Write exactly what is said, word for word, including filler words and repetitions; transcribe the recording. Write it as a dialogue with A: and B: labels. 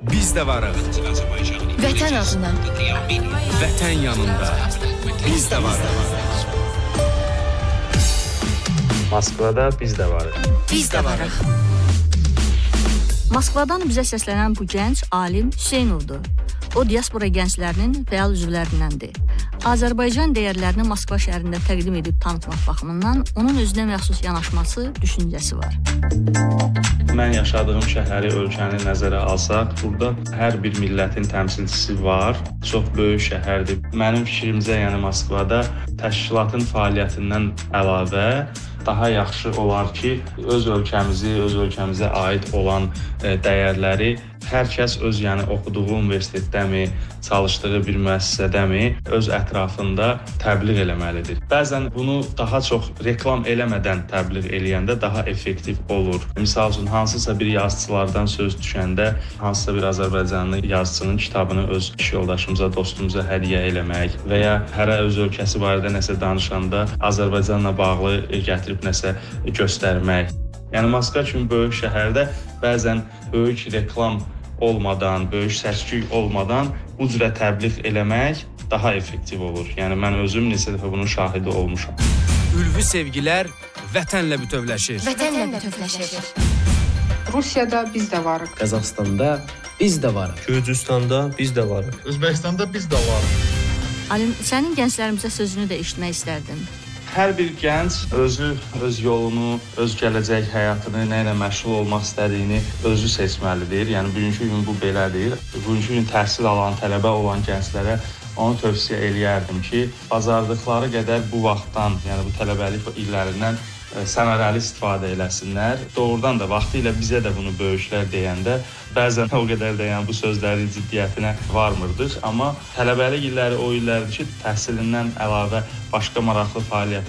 A: Biz də varıq.
B: Vətən adına.
A: Vətən yanında. Biz də varıq.
C: Moskvada biz də varıq.
B: Biz də varıq.
D: Moskvadan bizə səslənən bu gənc alim Hüseynovdur. O, diaspora gənclərinin fəal üzvlərindəndir. Azərbaycan dəyərlərini Moskva şəhərində təqdim edib tanıtmaq baxımından onun özünə məxsus yanaşması, düşüncəsi var.
C: Mən yaşadığım şəhəri, ölkəni nəzərə alsaq, burada hər bir millətin təmsilçisi var. Çox böyük şəhərdir. Mənim fikrimcə, yəni Moskvada təşkilatın fəaliyyətindən əlavə daha yaxşı olar ki, öz ölkəmizi, öz ölkəmizə aid olan e, dəyərləri hər kəs öz, yəni oxuduğu universitetdəmi, çalışdığı bir müəssisədəmi öz ətrafında təbliğ eləməlidir. Bəzən bunu daha çox reklam eləmədən təbliğ eləyəndə daha effektiv olur. Misal üçün, hansısa bir yazıçılardan söz düşəndə, hansısa bir Azərbaycanlı yazıçının kitabını öz iş yoldaşımıza, dostumuza hədiyyə eləmək və ya hərə öz ölkəsi barədə nəsə danışanda Azərbaycanla bağlı gətirib nəsə göstərmək. Yəni Moskva kimi böyük şəhərdə bəzən böyük reklam olmadan, böyük səs-küy olmadan bu cürə təbliğ eləmək daha effektiv olur. Yəni mən özüm neçə dəfə bunun şahidi olmuşam.
A: Ülvi sevgilər vətənlə bütövləşir.
B: Vətənlə bütövləşir.
E: Rusiyada biz də varıq.
F: Qazaxstanda biz də varıq.
G: Gürcüstanda biz də varıq.
H: Özbəkistanda biz də varıq.
D: Alim, sənin gənclərimizə sözünü də eşitmək istərdim.
C: Hər bir gənc özü, öz yolunu, öz gələcək həyatını, nə ilə məşğul olmaq istədiyini özü seçməlidir. Yəni, bugünkü gün bu belədir. Bugünkü gün təhsil alan, tələbə olan gənclərə onu tövsiyə eləyərdim ki, bacardıqları qədər bu vaxtdan, yəni bu tələbəlik illərindən səmərəli istifadə eləsinlər. Doğrudan da vaxtı ilə bizə də bunu böyüklər deyəndə bəzən o qədər də yəni bu sözlərin ciddiyyətinə varmırdıq. Amma tələbəlik illəri o illərdir ki, təhsilindən əlavə başqa maraqlı fəaliyyət